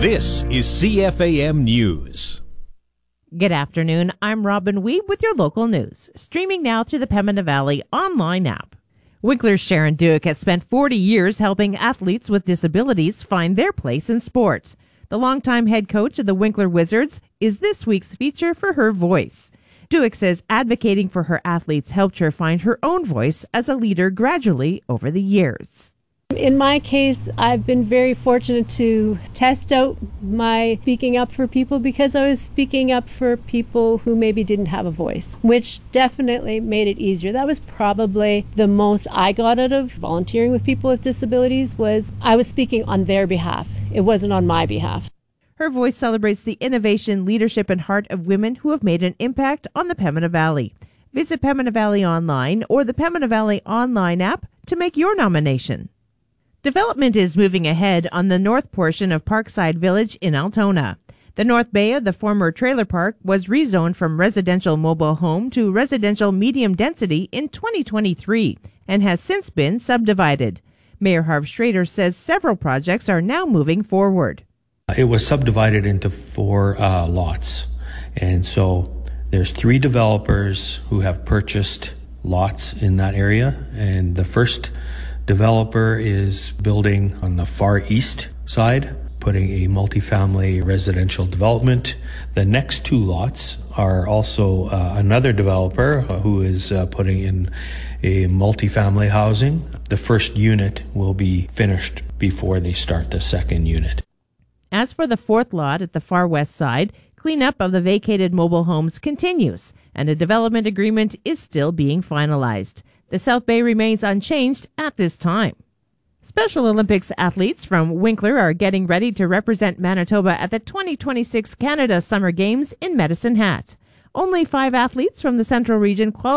This is CFAM News. Good afternoon. I'm Robin Weeb with your local news, streaming now through the Pembina Valley online app. Winkler's Sharon Duick has spent 40 years helping athletes with disabilities find their place in sports. The longtime head coach of the Winkler Wizards is this week's feature for her voice. Duick says advocating for her athletes helped her find her own voice as a leader gradually over the years. In my case, I've been very fortunate to test out my speaking up for people because I was speaking up for people who maybe didn't have a voice, which definitely made it easier. That was probably the most I got out of volunteering with people with disabilities was I was speaking on their behalf. It wasn't on my behalf. Her voice celebrates the innovation, leadership, and heart of women who have made an impact on the Pembina Valley. Visit Pembina Valley Online or the Pembina Valley Online app to make your nomination. Development is moving ahead on the north portion of Parkside Village in Altona. The north bay of the former trailer park was rezoned from residential mobile home to residential medium density in 2023 and has since been subdivided. Mayor Harv Schrader says several projects are now moving forward. It was subdivided into 4 lots, and so there's 3 developers who have purchased lots in that area, and the first developer is building on the far east side, putting a multifamily residential development. The next 2 lots are also another developer who is putting in a multifamily housing. The first unit will be finished before they start the second unit. As for the 4th lot at the far west side, cleanup of the vacated mobile homes continues, and a development agreement is still being finalized. The South Bay remains unchanged at this time. Special Olympics athletes from Winkler are getting ready to represent Manitoba at the 2026 Canada Summer Games in Medicine Hat. Only 5 athletes from the Central Region qualified